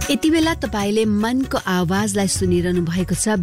यति बेला तपाईले मनको आवाजलाई सुनिरहनु भएको छ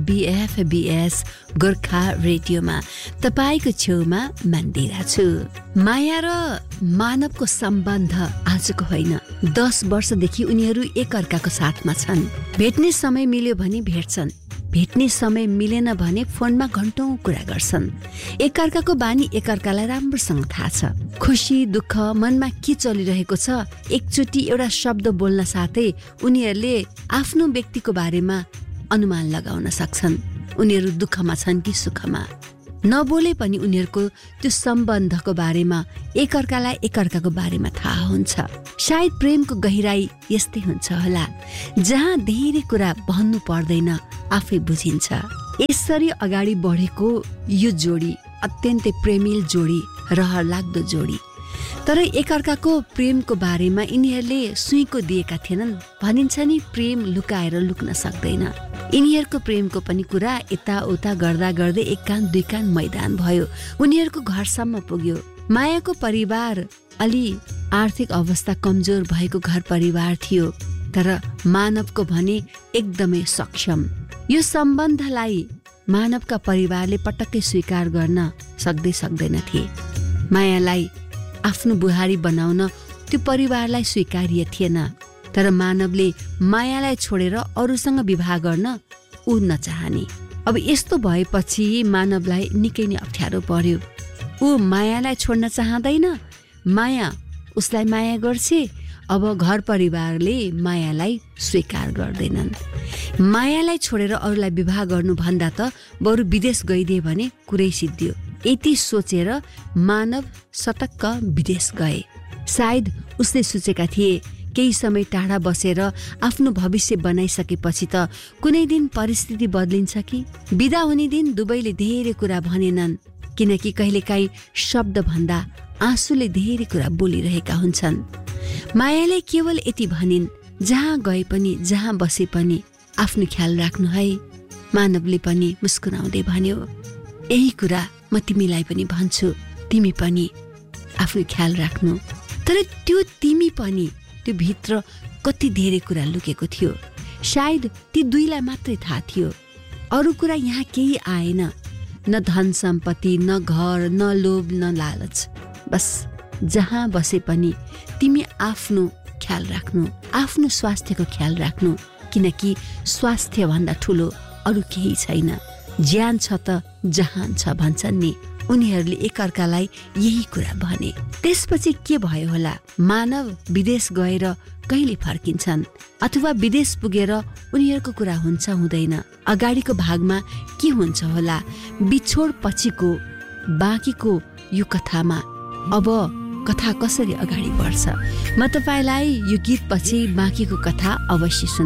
BFBS गोर्खा रेडियोमा। तपाईको छेउमा मन्दिरा छु। माया र मानवको सम्बन्ध आजको होइन, 10 वर्षदेखि उनीहरू एकअर्काको साथमा छन्। भेट्ने समय मिल्यो भने भेट्छन्, भेट्ने समय मिलेन भने फोनमा घण्टौं कुरा गर्छन्। एकअर्काको बानी एकअर्कालाई राम्रोसँग थाहा छ। खुसी दुःख मनमा के चलिरहेको छ एकचोटि एउटा शब्द बोल्न साथै उनीहरूले आफ्नो व्यक्तिको बारेमा अनुमान लगाउन सक्छन्। उनीहरू दुःखमा छन् कि सुखमा, नबोले पनि उनीहरूको त्यो सम्बन्धको बारेमा एकअर्कालाई एकअर्काको बारेमा थाहा हुन्छ। सायद प्रेमको गहिराई यस्तै हुन्छ होला, जहाँ धेरै कुरा भन्नु पर्दैन, आफै बुझिन्छ। यसरी अगाडि बढेको यो जोडी अत्यन्तै प्रेमिल जोडी, रहर लाग्दो जोडी। तर एकअर्काको प्रेमको बारेमा यिनीहरूले सुइँको दिएका थिएनन्। भनिन्छ नि, प्रेम लुकाएर लुक्न सक्दैन। यिनीहरूको प्रेमको पनि कुरा यताउता गर्दा गर्दै एक कान दुई कान मैदान भयो, उनीहरूको घरसम्म पुग्यो। मायाको परिवार अलि आर्थिक अवस्था कमजोर भएको घर परिवार थियो, तर मानवको भने एकदमै सक्षम। यो सम्बन्धलाई मानवका परिवारले पटक्कै स्वीकार गर्न सक्दैनथे। मायालाई आफ्नो बुहारी बनाउन त्यो परिवारलाई स्वीकार्य थिएन, तर मानवले मायालाई छोडेर अरूसँग विवाह गर्न ऊ नचाहने। अब यस्तो भएपछि मानवलाई निकै नै अप्ठ्यारो पर्यो। ऊ मायालाई छोड्न चाहँदैन, माया उसलाई माया गर्छ। अब घर परिवारले मायालाई स्वीकार गर्दैनन्। मायालाई छोडेर अरूलाई विवाह गर्नु भन्दा त बरु विदेश गइदिए भने कुरै सिद्धियो। यति सोचेर मानव सटक्क विदेश गए। सायद उसले सोचेका थिए केही समय टाढा बसेर आफ्नो भविष्य बनाइसकेपछि त कुनै दिन परिस्थिति बदलिन्छ कि। बिदा हुने दिन दुवैले धेरै कुरा भनेनन्, किनकि कहिलेकाहीँ शब्द भन्दा आँसुले धेरै कुरा बोलिरहेका हुन्छन्। मायाले केवल यति भनिन्, जहाँ गए पनि जहाँ बसे पनि आफ्नो ख्याल राख्नु है। मानवले पनि मुस्कुराउँदै भन्यो, यही कुरा म तिमीलाई पनि भन्छु, तिमी पनि आफ्नो ख्याल राख्नु। तर त्यो तिमी पनि त्यो भित्र कति धेरै कुरा लुकेको थियो। सायद ती दुईलाई मात्रै थाहा थियो। अरू कुरा यहाँ केही आएन, न धन सम्पत्ति, न घर, न लोभ, न लालच। बस जहाँ बसे पनि तिमी आफ्नो ख्याल राख्नु, आफ्नो स्वास्थ्यको ख्याल राख्नु, किनकि स्वास्थ्य भन्दा ठुलो अरू केही छैन। ज्यान छ त जहान छ भन्छन् नि। उनीहरूले एकअर्कालाई यही कुरा भने। त्यसपछि के भयो होला? मानव विदेश गएर कहिले फर्किन्छन्, अथवा विदेश पुगेर उनीहरूको कुरा हुन्छ हुँदैन, अगाडिको भागमा के हुन्छ होला? बिछोड पछिको बाँकीको यो कथामा अब कथा कसरी अगाडि बढ्छ? म तपाईलाई यो गीत पछि बाँकीको कथा अवश्य